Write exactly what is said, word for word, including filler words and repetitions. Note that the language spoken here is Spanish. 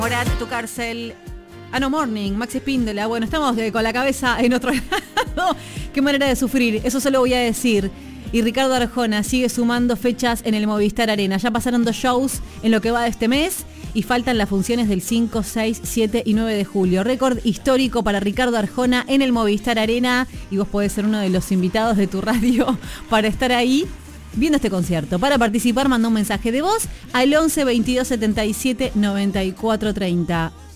Morat, Tu Cárcel, Ano Morning, Maxi Spíndola. Bueno, estamos de, con la cabeza en otro lado. Qué manera de sufrir, eso solo voy a decir. Y Ricardo Arjona sigue sumando fechas en el Movistar Arena. Ya pasaron dos shows en lo que va de este mes y faltan las funciones del cinco, seis, siete y nueve de julio. Récord histórico para Ricardo Arjona en el Movistar Arena. Y vos podés ser uno de los invitados de tu radio para estar ahí viendo este concierto. Para participar, manda un mensaje de voz al once, veintidós, setenta y siete, noventa y cuatro, treinta.